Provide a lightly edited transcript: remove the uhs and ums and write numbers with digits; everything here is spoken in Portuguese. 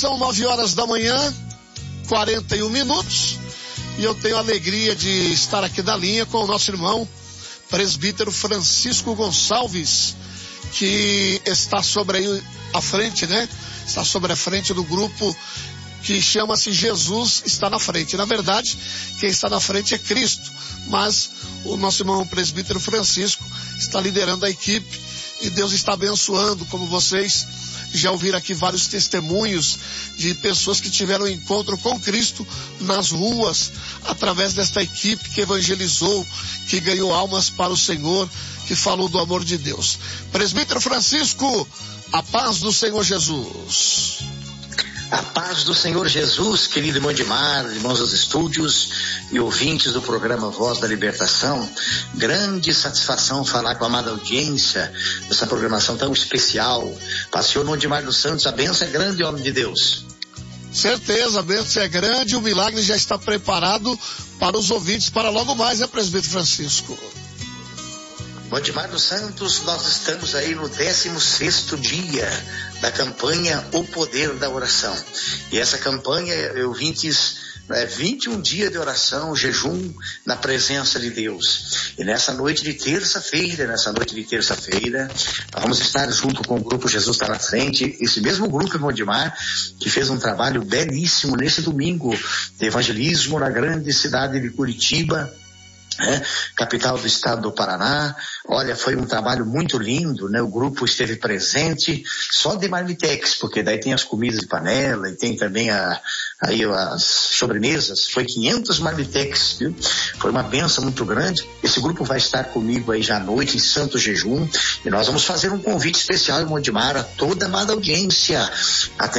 são 9 horas da manhã, 41 minutos, e eu tenho a alegria de estar aqui na linha com o nosso irmão, presbítero Francisco Gonçalves, que está sobre a frente, né? Está sobre a frente do grupo que chama-se Jesus está na frente. Na verdade, quem está na frente é Cristo, mas o nosso irmão presbítero Francisco está liderando a equipe e Deus está abençoando, como vocês já ouviram aqui vários testemunhos de pessoas que tiveram encontro com Cristo nas ruas, através desta equipe que evangelizou, que ganhou almas para o Senhor, que falou do amor de Deus. Presbítero Francisco, a paz do Senhor Jesus. A paz do Senhor Jesus, querido irmão Edmar, irmãos dos estúdios e ouvintes do programa Voz da Libertação. Grande satisfação falar com a amada audiência dessa programação tão especial. Pastor irmão Edmar dos Santos, a bênção é grande, homem de Deus. Certeza, a bênção é grande, o milagre já está preparado para os ouvintes para logo mais, né, presbítero Francisco? Edmar dos Santos, nós estamos aí no 16º dia da campanha O Poder da Oração. E essa campanha, ouvintes, 21 dias de oração, jejum na presença de Deus. E nessa noite de terça-feira, vamos estar junto com o grupo Jesus está na frente, esse mesmo grupo, irmão Edmar, que fez um trabalho belíssimo nesse domingo de evangelismo na grande cidade de Curitiba, capital do estado do Paraná. Olha, foi um trabalho muito lindo, né? O grupo esteve presente só de marmitex, porque daí tem as comidas de panela e tem também as sobremesas. Foi 500 marmitex, viu? Foi uma bênção muito grande. Esse grupo vai estar comigo aí já à noite em Santo Jejum, e nós vamos fazer um convite especial, irmão Edmar, a toda a amada audiência.